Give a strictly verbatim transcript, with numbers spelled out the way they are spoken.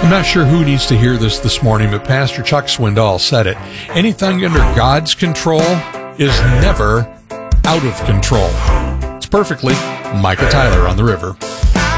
I'm not sure who needs to hear this this morning, but Pastor Chuck Swindoll said it. Anything under God's control is never out of control. It's perfectly Micah Tyler on the River.